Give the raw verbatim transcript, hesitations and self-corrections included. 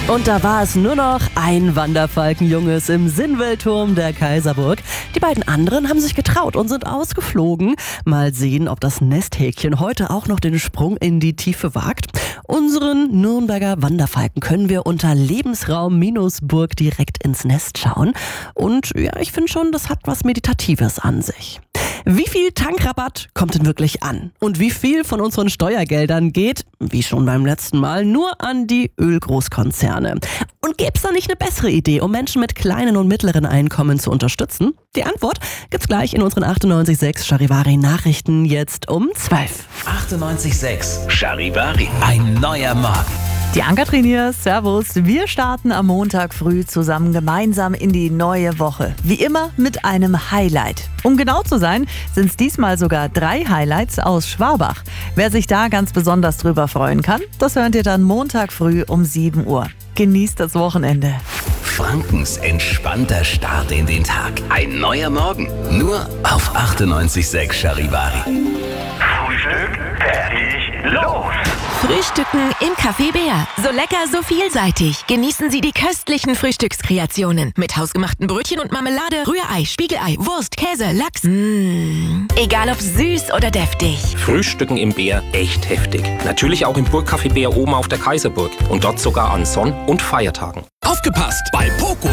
Und da war es nur noch ein Wanderfalkenjunges im Sinnwelturm der Kaiserburg. Die beiden anderen haben sich getraut und sind ausgeflogen. Mal sehen, ob das Nesthäkchen heute auch noch den Sprung in die Tiefe wagt. Unseren Nürnberger Wanderfalken können wir unter Lebensraum-Burg direkt ins Nest schauen. Und ja, ich finde schon, das hat was Meditatives an sich. Wie viel Tankrabatt kommt denn wirklich an? Und wie viel von unseren Steuergeldern geht, wie schon beim letzten Mal, nur an die Ölgroßkonzerne? Und gäbe es da nicht eine bessere Idee, um Menschen mit kleinen und mittleren Einkommen zu unterstützen? Die Antwort gibt's gleich in unseren achtundneunzig Komma sechs Charivari Nachrichten jetzt um zwölf. achtundneunzig Komma sechs Charivari. Ein neuer Morgen. Die Ann-Kathrin hier, servus. Wir starten am Montag früh zusammen gemeinsam in die neue Woche. Wie immer mit einem Highlight. Um genau zu sein, sind es diesmal sogar drei Highlights aus Schwabach. Wer sich da ganz besonders drüber freuen kann, das hört ihr dann Montag früh um sieben Uhr. Genießt das Wochenende. Frankens entspannter Start in den Tag. Ein neuer Morgen. Nur auf achtundneunzig Komma sechs Charivari. Frühstück, fertig, los! Frühstücken im Café Bär. So lecker, so vielseitig. Genießen Sie die köstlichen Frühstückskreationen. Mit hausgemachten Brötchen und Marmelade, Rührei, Spiegelei, Wurst, Käse, Lachs. Mmh. Egal ob süß oder deftig. Frühstücken im Bär echt heftig. Natürlich auch im Burgcafé Bär oben auf der Kaiserburg. Und dort sogar an Sonn- und Feiertagen. Aufgepasst! Bei Poco